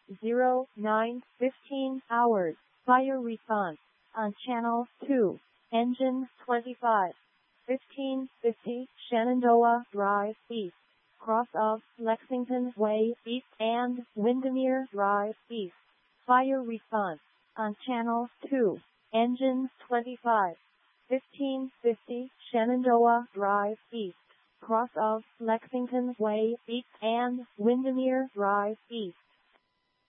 09:15 hours. Fire response on Channel 2. Engine 25. 1550 Shenandoah Drive East. Cross of Lexington Way East and Windermere Drive East. Fire response on Channel 2. Engine 25. 1550 Shenandoah Drive East. Cross of Lexington Way East and Windermere Drive East.